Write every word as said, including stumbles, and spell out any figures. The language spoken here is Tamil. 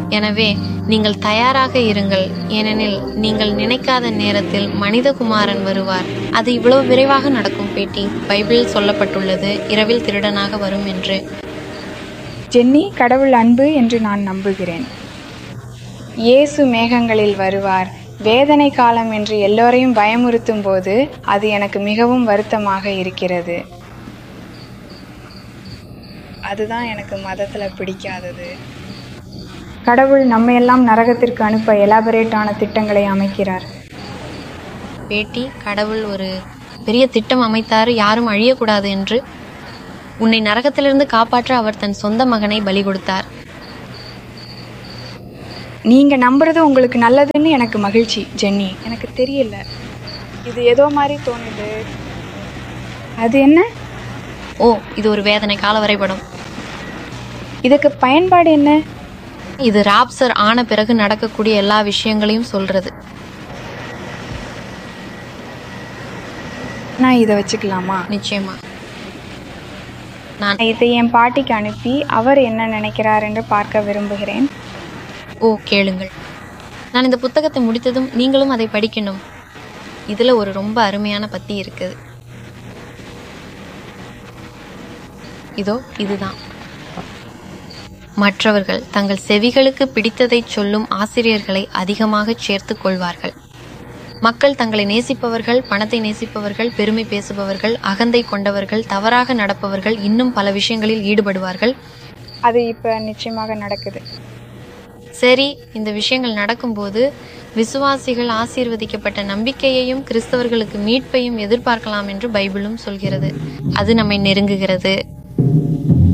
எனவே நீங்கள் தயாராக இருங்கள், ஏனெனில் நீங்கள் நினைக்காத நேரத்தில் மனிதகுமாரன் வருவார். அது இவ்வளவு விரைவாக நடக்கும் பேட்டி. பைபிளில் சொல்லப்பட்டுள்ளது இரவில் திருடனாக வரும் என்று. ஜென்னி, கடவுள் அன்பு என்று நான் நம்புகிறேன். இயேசு மேகங்களில் வருவார். வேதனை காலம் என்று எல்லோரையும் பயமுறுத்தும் போது அது எனக்கு மிகவும் வருத்தமாக இருக்கிறது. அதுதான் எனக்கு மதத்தில் பிடிக்காதது. கடவுள் நம்மையெல்லாம் நரகத்திற்கு அனுப்ப எலாபரேட்டான திட்டங்களை அமைக்கிறார். பேட்டி, கடவுள் ஒரு பெரிய திட்டம் அமைத்தார், யாரும் அழியக்கூடாது என்று. உன்னை நரகத்திலிருந்து காப்பாற்ற அவர் தன் சொந்த மகனை பலி கொடுத்தார். நீங்க நம்புறது உங்களுக்கு நல்லதுன்னு எனக்கு மகிழ்ச்சி ஜென்னி. எனக்கு தெரியல, இது ஏதோ மாதிரி தோணுது. அது என்ன? ஓ, இது ஒரு வேதனை கால வரைபடம். இதுக்கு பயன்பாடு என்ன? இது ராப்சர் ஆன பிறகு நடக்கக்கூடிய எல்லா விஷயங்களையும் சொல்றது. நான் இதை வச்சுக்கலாமா? நிச்சயமா. நான் இதை என் பாட்டிக்கு அனுப்பி அவர் என்ன நினைக்கிறார் என்று பார்க்க விரும்புகிறேன். ஓ, கேளுங்கள். நான் இந்த புத்தகத்தை முடித்ததும் நீங்களும் அதை படிக்கணும். இதுல ஒரு ரொம்ப அருமையான பத்தி இருக்குது. இதோ இதுதான். மற்றவர்கள் தங்கள் செவிகளுக்கு பிடித்ததை சொல்லும் ஆசிரியர்களை அதிகமாக சேர்த்து கொள்வார்கள். மக்கள் தங்களை நேசிப்பவர்கள், பணத்தை நேசிப்பவர்கள், பெருமை பேசுபவர்கள், அகந்தை கொண்டவர்கள், தவறாக நடப்பவர்கள், இன்னும் பல விஷயங்களில் ஈடுபடுவார்கள். அது இப்ப நிச்சயமாக நடக்குது. சரி, இந்த விஷயங்கள் நடக்கும்போது விசுவாசிகள் ஆசீர்வதிக்கப்பட்ட நம்பிக்கையையும் கிறிஸ்தவர்களுக்கு மீட்பையும் எதிர்பார்க்கலாம் என்று பைபிளும் சொல்கிறது. அது நம்மை நெருங்குகிறது.